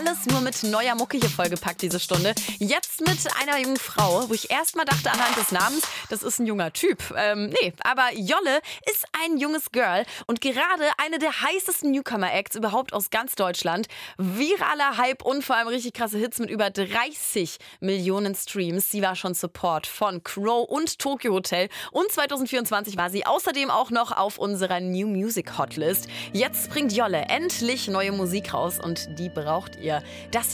alles nur mit neuer Mucke hier vollgepackt diese Stunde. Jetzt mit einer jungen Frau, wo ich erst mal dachte anhand des Namens, das ist ein junger Typ. Nee, aber Jolle ist ein junges Girl und gerade eine der heißesten Newcomer-Acts überhaupt aus ganz Deutschland. Viraler Hype und vor allem richtig krasse Hits mit über 30 Millionen Streams. Sie war schon Support von Crow und Tokyo Hotel und 2024 war sie außerdem auch noch auf unserer New Music Hotlist. Jetzt bringt Jolle endlich neue Musik raus und die braucht ihr. Das